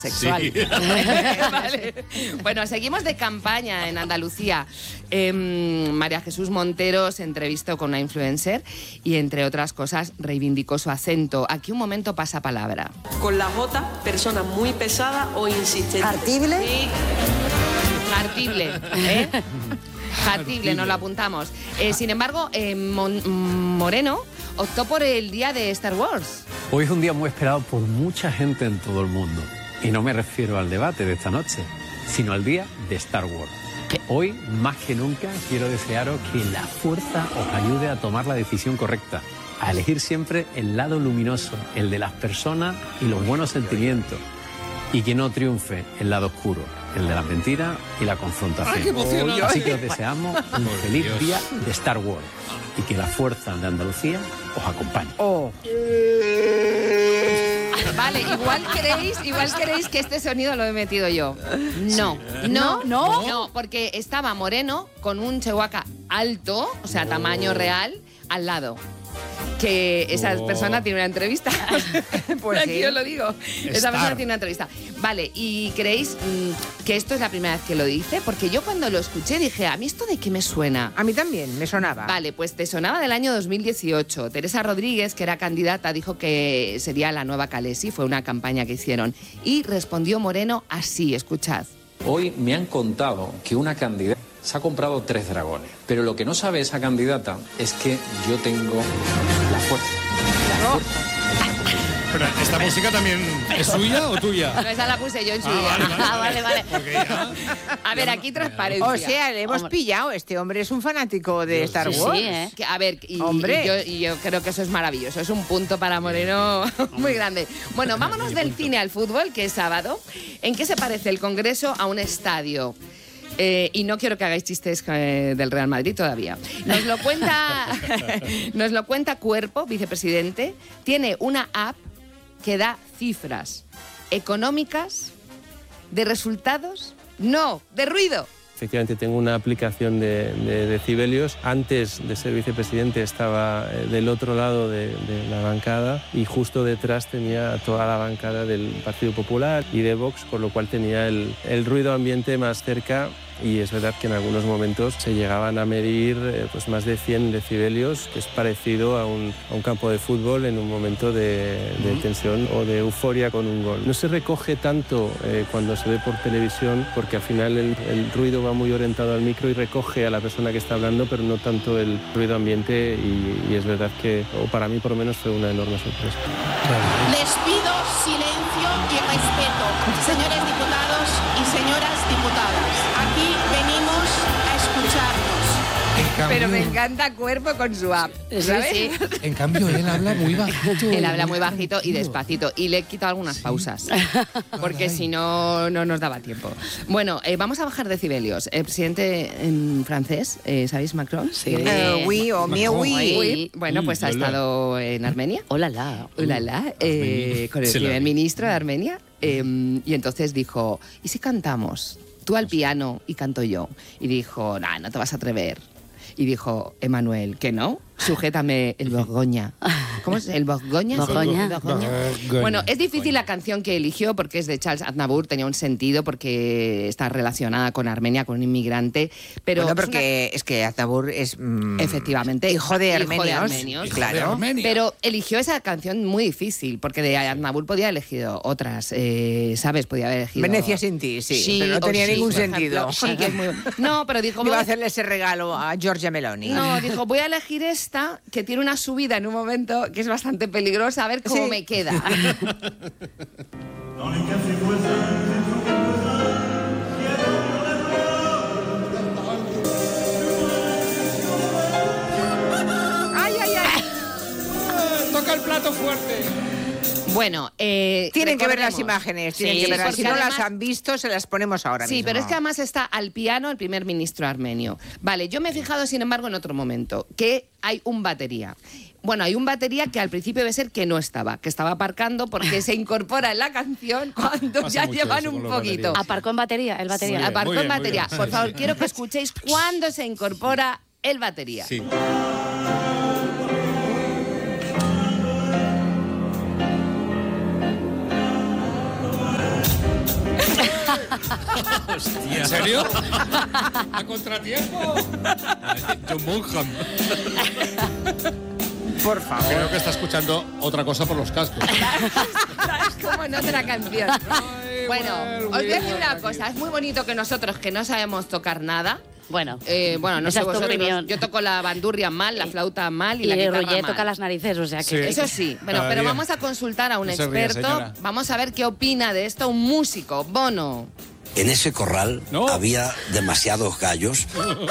sexual. Sí. Vale. Bueno, seguimos de campaña en Andalucía. María Jesús Montero se entrevistó con una influencer y, entre otras cosas, reivindicó su acento. Aquí un momento pasa palabra. Con la J, persona muy pesada o insistente. ¿Artible? Sí. Jartible, ¿eh? Jartible, nos lo apuntamos. Sin embargo, Moreno optó por el día de Star Wars. Hoy es un día muy esperado por mucha gente en todo el mundo. Y no me refiero al debate de esta noche, sino al día de Star Wars. Hoy, más que nunca, quiero desearos que la fuerza os ayude a tomar la decisión correcta, a elegir siempre el lado luminoso, el de las personas y los buenos sentimientos, y que no triunfe el lado oscuro, el de las mentiras y la confrontación. ¡Ay, qué emocionante! Así que os deseamos un feliz día de Star Wars y que la fuerza de Andalucía os acompañe. Vale, igual queréis que este sonido lo he metido yo. No, porque estaba Moreno con un Chewbacca alto, o sea, tamaño real, al lado. Que esa persona tiene una entrevista. Pues aquí os lo digo. Esa persona tiene una entrevista. Vale, ¿y creéis que esto es la primera vez que lo dice? Porque yo cuando lo escuché dije, ¿a mí esto de qué me suena? A mí también, me sonaba. Vale, pues te sonaba del año 2018. Teresa Rodríguez, que era candidata, dijo que sería la nueva Khaleesi. Fue una campaña que hicieron. Y respondió Moreno así, escuchad. Hoy me han contado que una candidata se ha comprado 3 dragones, pero lo que no sabe esa candidata es que yo tengo la fuerza. Pero esta música también es suya o tuya. No, esa la puse yo en su día. Vale. Porque ya... A ver, aquí transparencia. O sea, le hemos pillado. Este hombre es un fanático de Star Wars. Sí, ¿eh? A ver, Hombre. yo creo que eso es maravilloso. Es un punto para Moreno muy grande. Bueno, vámonos del cine al fútbol, que es sábado. ¿En qué se parece el Congreso a un estadio? Y no quiero que hagáis chistes del Real Madrid todavía. Nos lo cuenta Cuerpo, vicepresidente. Tiene una app que da cifras económicas, de resultados, no, de ruido. Efectivamente, tengo una aplicación de decibelios. Antes de ser vicepresidente estaba del otro lado de la bancada y justo detrás tenía toda la bancada del Partido Popular y de Vox, con lo cual tenía el ruido ambiente más cerca. Y es verdad que en algunos momentos se llegaban a medir pues más de 100 decibelios, que es parecido a un campo de fútbol en un momento de tensión o de euforia con un gol. No se recoge tanto cuando se ve por televisión, porque al final el ruido va muy orientado al micro y recoge a la persona que está hablando, pero no tanto el ruido ambiente, y es verdad que, o para mí por lo menos, fue una enorme sorpresa. Les pido silencio y respeto, señores diputados y señoras diputadas. Aquí venimos a escucharnos. Pero me encanta Cuerpo con su app, ¿sabes? Sí. En cambio, él habla muy bajito. Él habla muy bajito y despacito. Y le he quitado algunas pausas. Porque si no, no nos daba tiempo. Bueno, vamos a bajar decibelios. El presidente francés, ¿sabéis? Macron. Sí. Oui, o mieux oui. Oui. Bueno, pues ha estado en Armenia. Hola. Con el primer ministro de Armenia. Y entonces dijo, ¿y si cantamos? Tú al piano y canto yo. Y dijo, nah, no te vas a atrever. Y dijo, Emmanuel, ¿que no? Sujétame el Borgoña. ¿Cómo es? ¿El Borgoña? Borgoña. Bueno, es difícil la canción que eligió porque es de Charles Aznavour, tenía un sentido porque está relacionada con Armenia, con un inmigrante. Pero Bueno, porque es que Aznavour es... efectivamente, hijo de armenios. Claro. Pero eligió esa canción muy difícil, porque de Aznavour podía haber elegido otras, ¿sabes? Podía haber elegido... Venecia sin ti, sí, pero no tenía ningún por ejemplo. sentido. Sí, que es muy... No, pero dijo... Iba a hacerle ese regalo a Giorgia Meloni. No, dijo, voy a elegir esta, que tiene una subida en un momento que es bastante peligrosa, a ver cómo me queda. ¡Ay! Toca el plato fuerte. Bueno, tienen que ver las imágenes, tienen que verlas. Si no además, las han visto, se las ponemos ahora mismo. Sí, pero es que además está al piano el primer ministro armenio. Vale, yo me he fijado, sin embargo, en otro momento, que hay un batería. Bueno, hay un batería que al principio debe ser que no estaba, que estaba aparcando porque se incorpora en la canción cuando ya llevan un poquito. Aparcó en batería, el batería. Aparcó en batería. Bien. Por favor, quiero que escuchéis cuándo se incorpora el batería. Sí. ¿En serio? ¿A contratiempo? John Bonham. Por favor. Creo que está escuchando otra cosa por los cascos. Es como en otra canción. Bueno, os voy a decir una cosa. Es muy bonito que nosotros, que no sabemos tocar nada... Bueno, no esa sé es tu vosotros, opinión. yo toco la bandurria mal, la flauta mal y la guitarra Roger mal. toca las narices, o sea que... Sí. Eso sí, bueno, Cada pero día. vamos a consultar a un No se ría, experto. señora. Vamos a ver qué opina de esto un músico, Bono. En ese corral No. había demasiados gallos.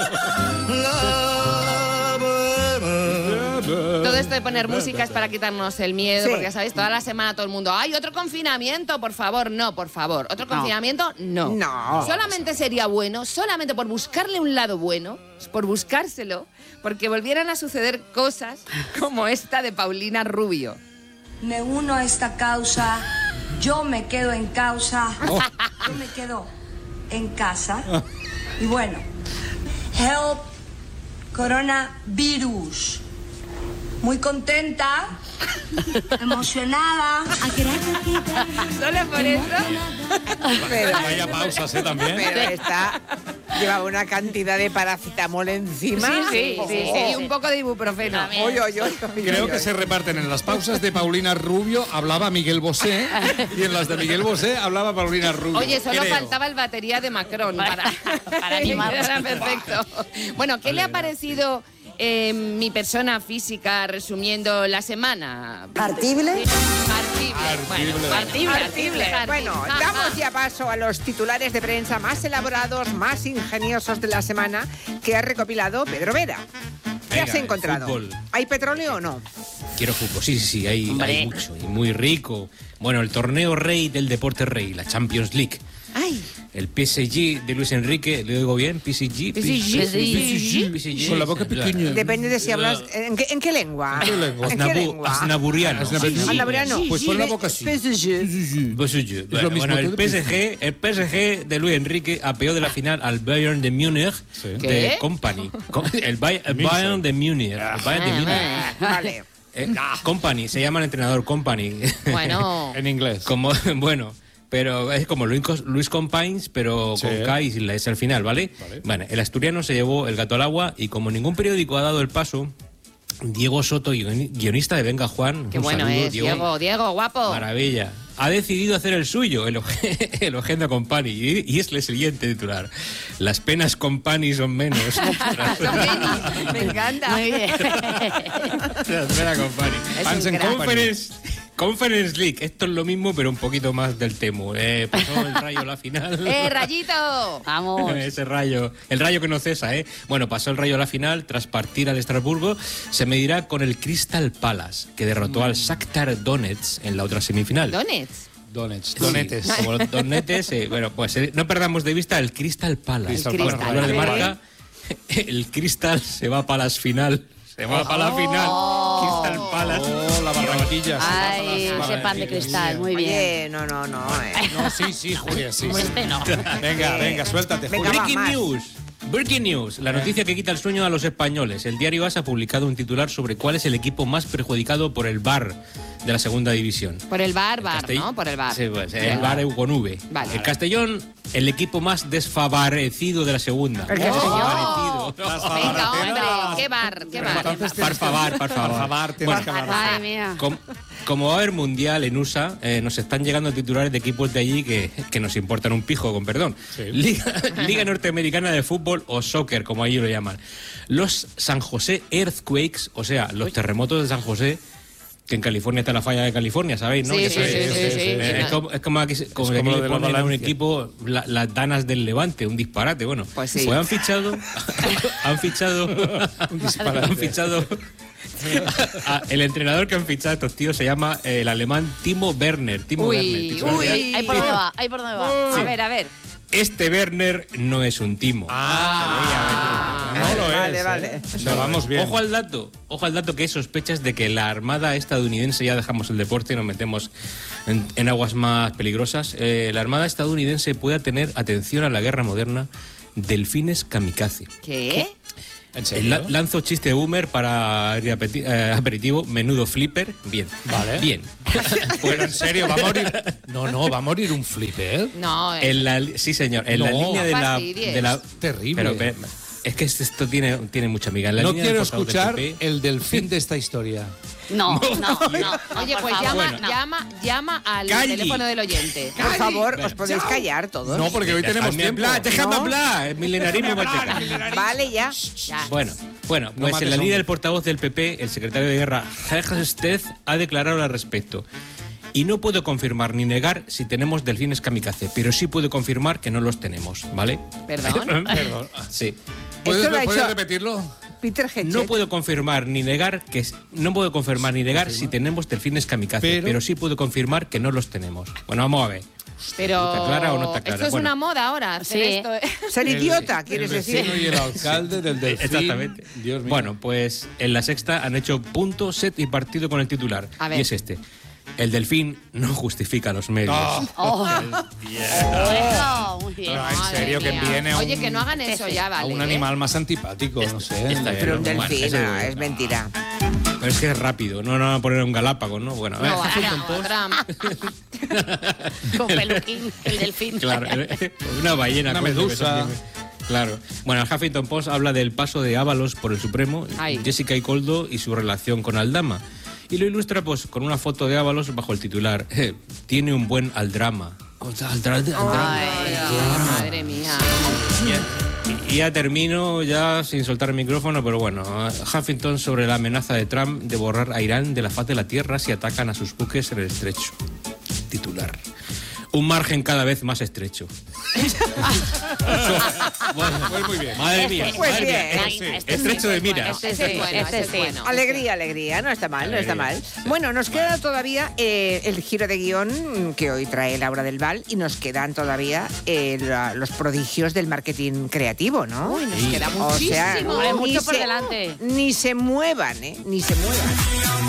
Todo esto de poner música es para quitarnos el miedo, Sí. porque ya sabéis, toda la semana todo el mundo, ¡ay, otro confinamiento, por favor! No, por favor. ¿Otro confinamiento? No. No. Solamente sería bueno, solamente por buscarle un lado bueno, por buscárselo, porque volvieran a suceder cosas como esta de Paulina Rubio. Me uno a esta causa, yo me quedo en causa, yo me quedo en casa. Y bueno, help coronavirus. Muy contenta, emocionada. Solo por eso. Pero, Vaya pausas, también. pero esta lleva una cantidad de paracetamol encima. Sí, Oh. y un poco de ibuprofeno. Oy, oy, oy, oy, Creo oy, que oy. se reparten en las pausas de Paulina Rubio hablaba Miguel Bosé y en las de Miguel Bosé hablaba Paulina Rubio. Oye, solo creo. faltaba el batería de Macron para animarnos. Era perfecto. Bueno, ¿qué le ha parecido mi persona física resumiendo la semana? ¿Partible? Partible. Bueno, damos ya paso a los titulares de prensa más elaborados, más ingeniosos de la semana que ha recopilado Pedro Vera. ¿Qué Venga, has encontrado? fútbol. ¿Hay petróleo o no? Quiero fútbol, sí, hay mucho y muy rico. Bueno, el torneo rey del deporte rey, la Champions League. Ay, El PSG de Luis Enrique, ¿lo digo bien? PSG. Con la boca pequeña. Depende de si hablas... ¿En qué lengua? ¿Qué lengua? ¿En qué lengua? Aznaburiano. Aznaburiano. Pues pon la boca así. Pues oye, lo mismo bueno, el que PSG de Luis Enrique apeó de la final al Bayern de Múnich de ¿Qué? Company. El Bayern de Múnich. El Bayern de Múnich. Vale. Company, se llama el entrenador Company. bueno. En inglés. Como, bueno, pero es como Luis Companys, pero Sí. con K y sin la S al final, ¿vale? Bueno, el asturiano se llevó el gato al agua y como ningún periódico ha dado el paso, Diego Soto, guionista de Venga Juan, Qué un bueno saludo, es, Diego, guapo. Maravilla. Ha decidido hacer el suyo, el Ogenda Company, y es el siguiente titular. Las penas Company son menos. Me encanta. Muy bien. Las penas Company. Es un Hansen crack. Company. Conference League, esto es lo mismo, pero un poquito más del Temu. Pasó el Rayo a la final. Rayito! Vamos. Ese Rayo, el Rayo que no cesa, ¿eh? Bueno, pasó el Rayo a la final, tras partir al Estrasburgo, se medirá con el Crystal Palace, que derrotó al Shakhtar Donetsk en la otra semifinal. Donuts. Donetes. Sí, como los donetes, bueno, pues no perdamos de vista el Crystal Palace. Crystal Bueno, Palace. titular de marca, el Crystal se va para las final. Se va para la final. Crystal Palace. Oh, la Barranquilla. Ay, ese pan de cristal, muy bien. Oye, no. No, sí, Julia, sí. Este no. Venga, suéltate, Venga, Julia. va. Breaking más. news. Breaking news, la noticia que quita el sueño a los españoles. El diario AS ha publicado un titular sobre cuál es el equipo más perjudicado por el VAR de la segunda división. Por el bar, Castell- ¿no? Por el bar. Sí, pues, el VAR con V. Vale. El Castellón, el equipo más desfavorecido de la segunda. El Castellón. Oh, venga, hombre, qué bar. Por favor. tienes que hablar. Ay, mía. Como va a haber mundial en USA, nos están llegando titulares de equipos de allí que nos importan un pijo, con perdón. Sí. Liga Norteamericana de Fútbol o Soccer, como allí lo llaman. Los San José Earthquakes, o sea, los terremotos de San José, que en California está la falla de California, ¿sabéis? ¿no? Sí, Ya sí, sabéis. sí. Es como aquí, como Es aquí como lo le de la ponen a un Valencia. equipo las danas del Levante, un disparate. Bueno, Pues sí. han fichado el entrenador que han fichado estos tíos se llama el alemán Timo Werner. Uy. Ahí por dónde va. A ver. Este Werner no es un Timo. No lo es. Vale. O sea, vamos bien. Ojo al dato que hay sospechas de que la Armada estadounidense, ya dejamos el deporte y nos metemos en aguas más peligrosas, la Armada estadounidense pueda tener, atención a la guerra moderna, delfines kamikaze. ¿Qué? ¿En serio? Lanzo chiste boomer para aperitivo, menudo flipper. Bien. Vale. Bien. Pero en serio, ¿va a morir? No, ¿va a morir un flipper? No, Sí, señor. En la línea de la... Terrible. Pero es que esto tiene mucha amiga. En la No línea quiero del portavoz del escuchar PP, el delfín de esta historia. No. Oye, pues llama al Calle. teléfono del oyente. Por favor, os podéis callar todos. No, porque hoy tenemos tiempo. Déjame No. hablar. Milenarismo manteca. Vale, ya. Bueno, pues mates en la línea hombre. del portavoz del PP, el secretario de Guerra, Jorge Estez, ha declarado al respecto. Y no puedo confirmar ni negar si tenemos delfines kamikaze, pero sí puedo confirmar que no los tenemos, ¿vale? ¿Perdón? Sí. Esto lo ha ¿Puedes hecho repetirlo? Peter Hedgett. No puedo confirmar ni negar si tenemos delfines kamikaze, pero sí puedo confirmar que no los tenemos. Bueno, vamos a ver. Pero ¿Está clara o no está clara? esto es Bueno. una moda ahora. hacer Sí. esto, ¿eh? Ser idiota, quieres el decir. vecino y el alcalde del delfín. Exactamente. Dios mío. Bueno, pues en La Sexta han hecho punto, set y partido con el titular. A ver. Y es este. El delfín no justifica los medios. Bueno, muy bien. Pero en Madre serio, que mía. enviene Oye, que no hagan eso ya, a vale. un animal más antipático, no sé. Pero un Bueno, delfín, eso- es mentira. Pero es que es rápido, no van a poner un Galápagos, ¿no? Bueno, a ver, No, Huffington Post. otra. Con peluquín, el delfín. Claro, una ballena. Una coño, que medusa. son- Claro. Bueno, el Huffington Post habla del paso de Ábalos por el Supremo, Ay. Jessica y Coldo y su relación con Aldama. Y lo ilustra pues con una foto de Ábalos bajo el titular tiene un buen aldrama. O sea, Madre mía. Y ya termino, ya sin soltar el micrófono, pero bueno, Huffington sobre la amenaza de Trump de borrar a Irán de la faz de la tierra si atacan a sus buques en el estrecho. Titular. Un margen cada vez más estrecho. Bueno, pues muy bien. Madre mía, Pues madre bien. mía. Estrecho de miras. Este es bueno, este es bueno. Alegría, alegría, no está mal, no está mal. Bueno, nos queda todavía el giro de guión que hoy trae Laura del Val y nos quedan todavía los prodigios del marketing creativo, ¿no? Uy, nos queda O sea, muchísimo. Hombre, mucho ni por delante. Ni se muevan, ¿eh? Ni se muevan.